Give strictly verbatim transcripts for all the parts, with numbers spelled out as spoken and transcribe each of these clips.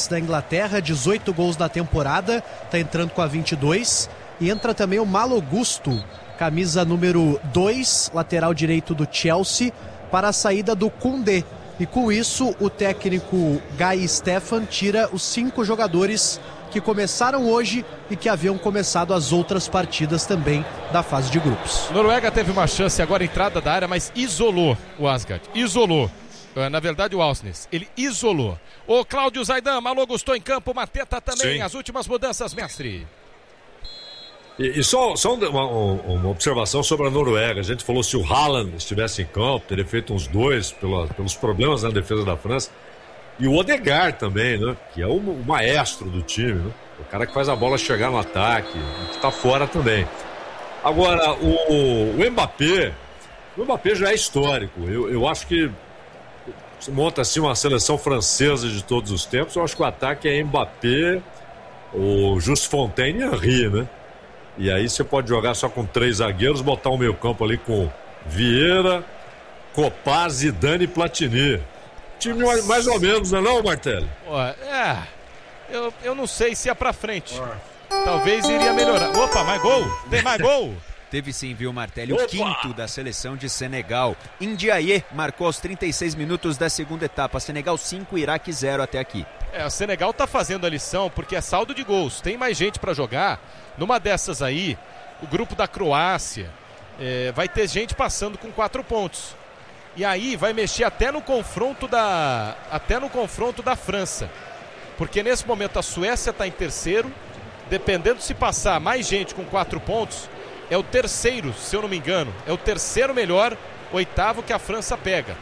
Goetz da Inglaterra, dezoito gols na temporada, está entrando com a vinte e dois. E entra também o Malo Gusto, camisa número dois, lateral direito do Chelsea, para a saída do Koundé. E com isso, o técnico Guy Stefan tira os cinco jogadores que começaram hoje e que haviam começado as outras partidas também da fase de grupos. Noruega teve uma chance agora, entrada da área, mas isolou o Asgard. Isolou. Na verdade, o Ausnes. Ele isolou. O Cláudio Zaidan, Malo Gusto em campo, Mateta também. Sim. As últimas mudanças, mestre. E, e só, só uma, uma observação sobre a Noruega. A gente falou se o Haaland estivesse em campo, teria feito uns dois pela, pelos problemas na defesa da França. E o Odegaard também, né? Que é o, o maestro do time, né? O cara que faz a bola chegar no ataque, que está fora também. Agora, o, o Mbappé, o Mbappé já é histórico. Eu, eu acho que se monta assim uma seleção francesa de todos os tempos. Eu acho que o ataque é Mbappé, o Just Fontaine e Henry, né? E aí você pode jogar só com três zagueiros, botar o meio campo ali com Vieira, Copá, Zidane e Platini. Time mais, mais ou menos, não é não, Martelli? É, eu, eu não sei se é pra frente. Talvez iria melhorar. Opa, mais gol? Tem mais gol? Teve sim, viu, Martelli? O quinto da seleção de Senegal. Ndiaye marcou aos trinta e seis minutos da segunda etapa. Senegal cinco, Iraque zero até aqui. É, o Senegal tá fazendo a lição porque é saldo de gols. Tem mais gente pra jogar. Numa dessas aí, o grupo da Croácia é, vai ter gente passando com quatro pontos. E aí vai mexer até no confronto da até no confronto da França. Porque nesse momento a Suécia está em terceiro. Dependendo se passar mais gente com quatro pontos, é o terceiro, se eu não me engano. É o terceiro melhor, oitavo que a França pega.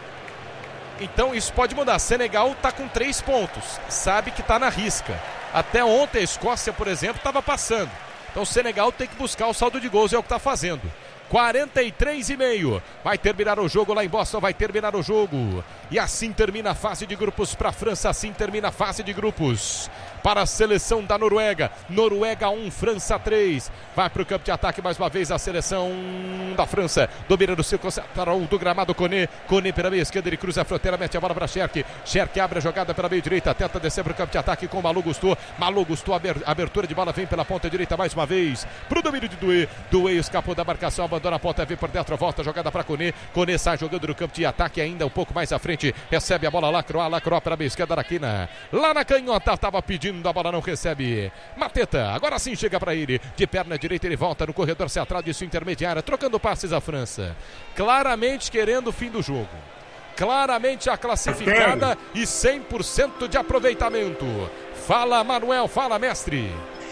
Então isso pode mudar. Senegal está com três pontos. Sabe que está na risca. Até ontem a Escócia, por exemplo, estava passando. Então o Senegal tem que buscar o saldo de gols, é o que está fazendo. quarenta e três e meio. Vai terminar o jogo lá em Boston, vai terminar o jogo. E assim termina a fase de grupos para a França, assim termina a fase de grupos para a seleção da Noruega. Noruega um, França três. Vai para o campo de ataque mais uma vez a seleção da França. Domina no círculo central do gramado, Koné. Koné pela meia esquerda, ele cruza a fronteira, mete a bola para Cherki. Cherki abre a jogada pela meia direita, tenta descer para o campo de ataque com Malo Gusto. Malo Gusto, abertura de bola, vem pela ponta direita mais uma vez. Para o domínio de Doué. Doué escapou da marcação, abandona a ponta, vem por dentro, volta a jogada para Koné. Koné sai jogando no campo de ataque ainda um pouco mais à frente. Recebe a bola, Lacroix, Lacroix pela meia esquerda da quina. Lá na canhota, estava pedindo a bola, não recebe. Mateta, agora sim chega para ele. De perna direita ele volta no corredor central de sua intermediária, trocando passes à França. Claramente querendo o fim do jogo. Claramente a classificada e cem por cento de aproveitamento. Fala, Manuel, fala, mestre.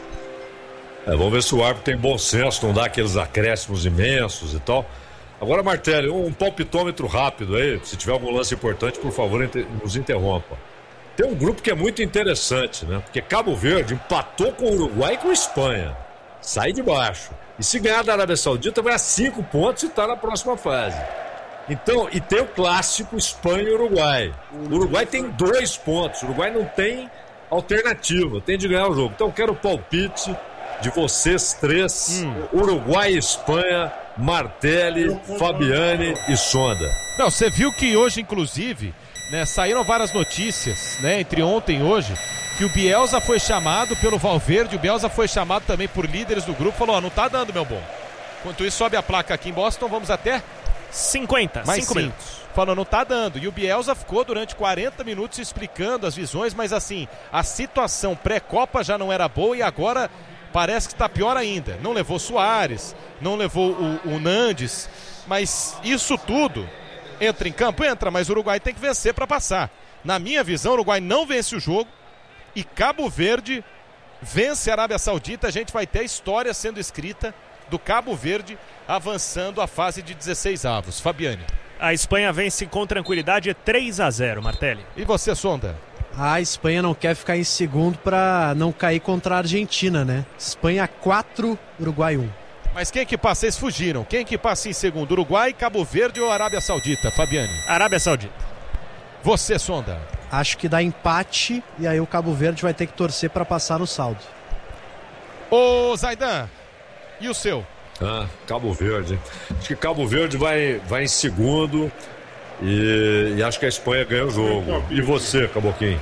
É, vamos ver se o árbitro tem bom senso, não dá aqueles acréscimos imensos e tal. Agora, Martelli, um palpitômetro rápido aí. Se tiver algum lance importante, por favor, nos interrompa. Tem um grupo que é muito interessante, né? Porque Cabo Verde empatou com o Uruguai e com a Espanha. Sai de baixo. E se ganhar da Arábia Saudita, vai a cinco pontos e está na próxima fase. Então, e tem o clássico Espanha e Uruguai. O Uruguai tem dois pontos. O Uruguai não tem alternativa, tem de ganhar o jogo. Então, eu quero o palpite de vocês três. Hum. Uruguai e Espanha, Martelli, Fabiane e Sonda. Não, você viu que hoje, inclusive, né, saíram várias notícias, né, entre ontem e hoje, que o Bielsa foi chamado pelo Valverde, o Bielsa foi chamado também por líderes do grupo, falou, ó, não tá dando, meu bom. Enquanto isso, sobe a placa aqui em Boston, vamos até cinquenta, mais cinco minutos. Falou, não tá dando. E o Bielsa ficou durante quarenta minutos explicando as visões, mas assim, a situação pré-Copa já não era boa e agora parece que está pior ainda. Não levou Soares, não levou o, o Nandes, mas isso tudo entra em campo? Entra, mas o Uruguai tem que vencer para passar. Na minha visão, o Uruguai não vence o jogo e Cabo Verde vence a Arábia Saudita. A gente vai ter a história sendo escrita do Cabo Verde avançando a fase de dezesseis avos. Fabiane. A Espanha vence com tranquilidade três a zero, Martelli. E você, Sonda? A Espanha não quer ficar em segundo para não cair contra a Argentina, né? Espanha quatro, Uruguai um. Mas quem que passa? Eles fugiram. Quem que passa em segundo? Uruguai, Cabo Verde ou Arábia Saudita? Fabiane. Arábia Saudita. Você, Sonda? Acho que dá empate e aí o Cabo Verde vai ter que torcer para passar no saldo. Ô, Zaidan, e o seu? Ah, Cabo Verde. Acho que Cabo Verde vai, vai em segundo e, e acho que a Espanha ganha o jogo. E você, Caboquinho?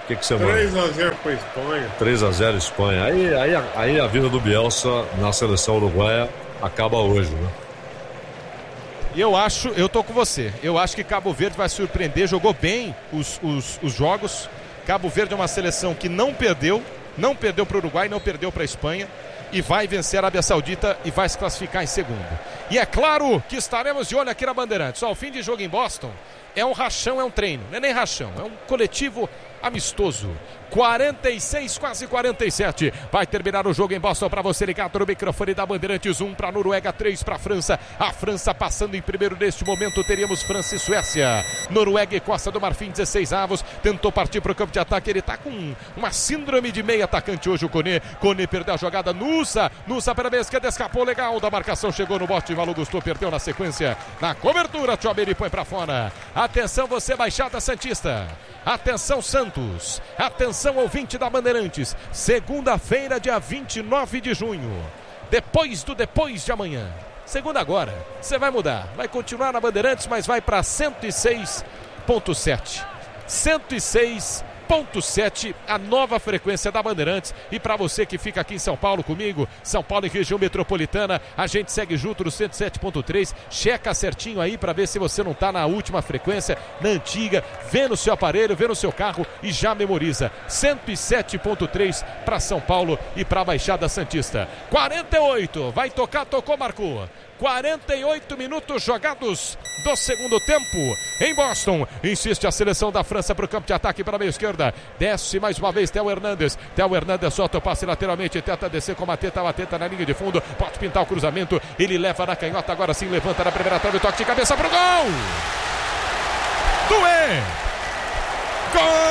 O que, que você manda? três a zero para Espanha. três a zero Espanha. Aí, aí, aí a vida do Bielsa na seleção uruguaia acaba hoje, né? E eu acho, eu tô com você. Eu acho que Cabo Verde vai surpreender, jogou bem os, os, os jogos. Cabo Verde é uma seleção que não perdeu, não perdeu para o Uruguai, não perdeu para a Espanha. E vai vencer a Arábia Saudita e vai se classificar em segundo. E é claro que estaremos de olho aqui na Bandeirantes. Ao fim de jogo em Boston, é um rachão, é um treino. Não é nem rachão, é um coletivo amistoso. quarenta e seis, quase quarenta e sete. Vai terminar o jogo em Boston para você ligado no microfone da Bandeirantes. um para a Noruega, três para a França. A França passando em primeiro neste momento. Teríamos França e Suécia. Noruega e Costa do Marfim, dezesseis avos. Tentou partir para o campo de ataque. Ele está com uma síndrome de meio atacante hoje, o Koné. Koné perdeu a jogada. Nusa. Nusa para a esquerda. Escapou legal da marcação. Chegou no bote. Malo Gusto perdeu na sequência. Na cobertura, Tchoberi põe para fora. Atenção você, Baixada Santista. Atenção, Santos. Atenção, ouvinte da Bandeirantes. Segunda-feira, dia vinte e nove de junho. Depois do depois de amanhã. Segunda agora. Você vai mudar. Vai continuar na Bandeirantes, mas vai para cento e seis ponto sete. cento e seis ponto sete, a nova frequência da Bandeirantes. E para você que fica aqui em São Paulo comigo, São Paulo e região metropolitana, a gente segue junto no cento e sete ponto três. Checa certinho aí para ver se você não está na última frequência, na antiga. Vê no seu aparelho, vê no seu carro e já memoriza. cento e sete ponto três para São Paulo e para a Baixada Santista. quarenta e oito, vai tocar, tocou, marcou. quarenta e oito minutos jogados do segundo tempo em Boston. Insiste a seleção da França para o campo de ataque para a meia esquerda. Desce mais uma vez Theo Hernandes. Theo Hernandes solta o passe lateralmente. Tenta descer com a Mateta. A Mateta na linha de fundo. Pode pintar o cruzamento. Ele leva na canhota. Agora sim levanta na primeira trave. Toque de cabeça para o gol. Duê. Gol!